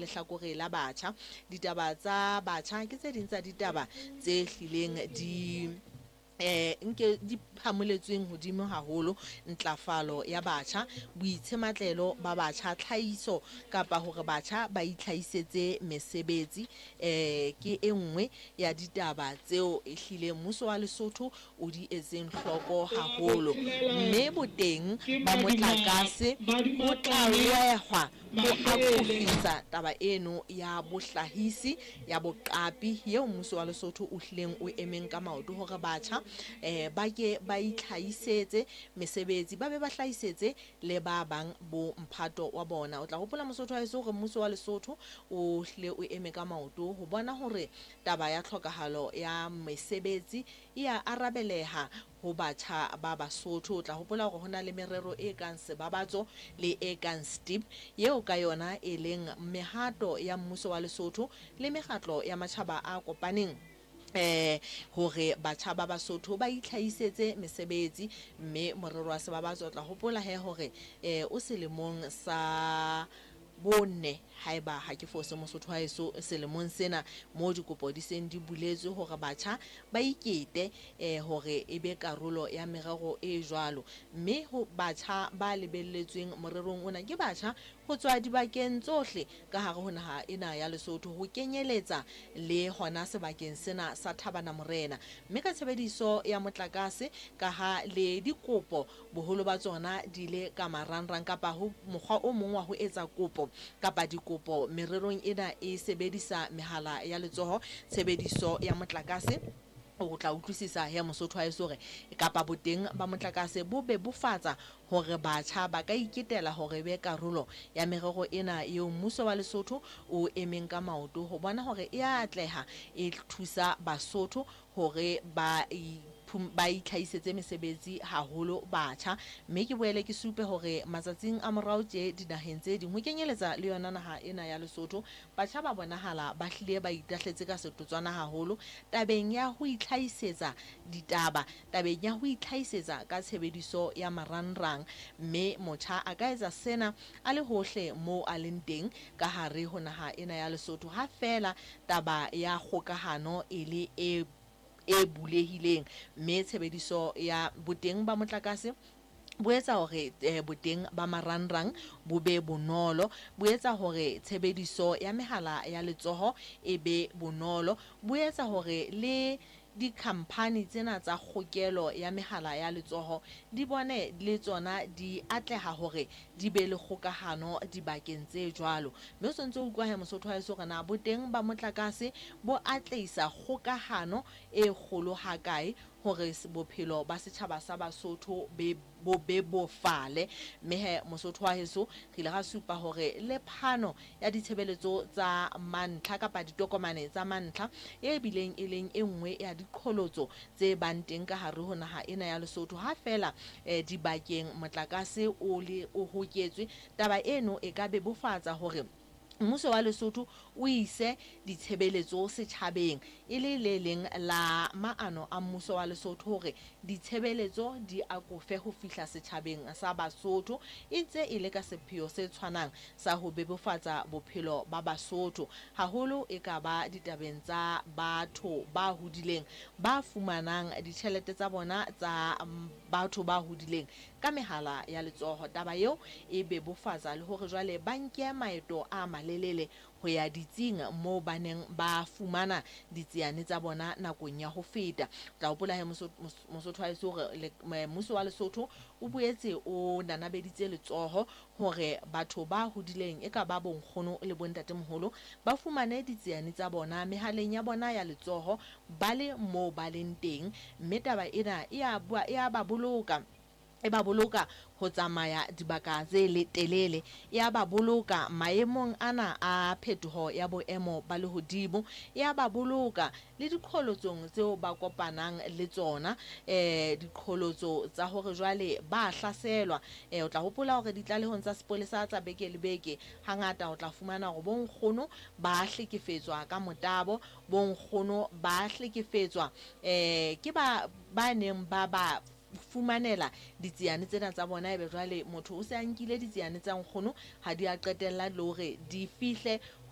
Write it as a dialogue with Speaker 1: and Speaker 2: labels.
Speaker 1: lehlakore la batjha. Ditaba tsa batjha ke tse ding tsa ditaba tse hlileng di nke di phamoletsweng hodimo haholo ntlafalo ya batjha, boitshematlelo ba batjha, tlhahiso kapa hore batjha ba itlhahisetse mesebetsi ke e nngwe ya ditaba tseo ehlile mmuso wa Lesotho o di etseng hloko haholo. Mme boteng ba motlakase bo tla wehwa ho akofisa taba eno ya bohlahisi ya boqapi eo mmuso wa Lesotho o hlileng o emeng ka maoto hore batjha ba ke ba itlhahisetse mesebetsi, ba be ba hlahisetse le ba bang bo mphato wa bona. O tla hopola Mosotho wa heso hore mmuso wa Lesotho o hlile o eme ka maoto ho bona hore taba ya tlhokahalo ya mesebetsi ya arabeleha ho batjha ba Basotho. O tla hopola hore hona le merero e kang sebabatso le e kang STIP eo ka yona e leng mehato ya mmuso wa Lesotho le mekgatlo ya matjhaba a kopaneng hore batjha ba Basotho ba itlhahisetse mesebetsi. Mme morero wa sebabatso tla hopola hore o selemong sa bone haeba ha ke fose Mosotho wa heso selemong sena mo dikopo di seng di buletswe hore batjha ba ikete hore ebe karolo ya merero e jwalo. Mme ho batjha ba lebelletsweng morerong ona ke batjha ho tswa dibakeng tsohle ka hare ho naha ena ya Lesotho, ho kenyeletsa le hona sebakeng sena sa Thabana Morena. Mme ka tshebediso ya motlakase ka ha le dikopo boholo ba tsona di le ka marangrang kapa ho mokgwa o mong wa ho etsa kopo kapa dikopo mererong ena e sebedisa mehala ya letsoho, tshebediso ya motlakase. O tla utlwisisa ya Mosotho wa heso hore kapa boteng ba motlakase bo be bofatsa hore batjha ba ka iketela hore be karolo ya merero ena eo mmuso wa Lesotho o emeng ka maoto ho bona hore e atleha e thusa Basotho hore ba itlhahisetse mesebetsi haholo batjha. Mme ke boele ke supe hore matsatsing a morao tje dinaheng tse ding ho kenyeletsa le yona naha ena ya Lesotho, batjha ba bonahala ba hlile ba itahletse ka setotswana haholo tabeng ya ho itlhahisetsa ditaba, tabeng ya ho itlhahisetsa ka tshebediso ya marangrang. Mme motjha a ka etsa sena a le hohle moo a leng teng ka hare ho naha ena ya Lesotho, ha fela taba ya kgokahano e le e bulehileng. Mme tshebediso ya boteng ba motlakase bo etsa hore boteng ba marangrang bo be bonolo, bo etsa hore tshebediso ya mehala ya letsoho e be bonolo, bo etsa hore le di-company tsena tsa kgokelo ya mehala ya letsoho di bone le tsona di atleha hore di be le kgokahano dibakeng tse jwalo. Mme o sontso o utlwa Mosotho wa heso hore na boteng ba motlakase bo atlehisa kgokahano e kgolo hakae hore bophelo ba setjhaba sa Basotho be bofale. Mme he Mosotho wa heso re ile ra supa hore le phano ya ditshebeletso tsa mantlha kapa ditokomane tsa mantlha e bileng e leng e nngwe ya diqholotso tse bang teng ka hare ho naha ena ya Lesotho, ha fela dibakeng motlakase o hoketswe. Taba eno e ka be bofatsa hore mmuso wa Lesotho o ise ditshebeletso setjhabeng e le leng la maano a mmuso wa Lesotho hore ditshebeletso di akofe ho fihla setjhabeng sa Basotho e ntse e le ka sepheo se tshwanang sa ho bebofatsa bophelo ba Basotho, haholo e ka ba ditabeng tsa batho ba hodileng ba fumanang ditjhelete tsa bona tsa batho ba hodileng ka mehala ya letsoho. Taba eo e bebofatsa le hore jwale ba nke maeto a malelele ho ya ditsing moo ba neng ba fumana ditsiane tsa bona nakong ya ho feta. Tla hopola Mosotho wa heso hore mmuso wa Lesotho o boetse o nanabeditse letsoho hore batho ba hodileng e ka ba bonkgono le bontatemoholo ba fumane ditsiane tsa bona mehaleng ya bona ya letsoho ba le moo ba leng teng. Mme taba ena e ba boloka ho tsamaya dibaka tse telele, ya ba boloka maemong ana a phetoho ya boemo ba lehodimo, ya ba boloka le diqholotsong tseo ba kopanang le tsona, diqholotso tsa hore jwale ba hlaselwa. O tla hopola hore ditlalehong tsa sepolesa tsa beke le beke hangata o tla fumana hore bonkgono ba hlekefetswa ka motabo, bonkgono ba hlekefetswa ke ba neng ba fumanela ditsiane tsena tsa bona. Ebe jwale motho o se a nkile ditsiane tsa nkgono ha di a qetella le hore di fihle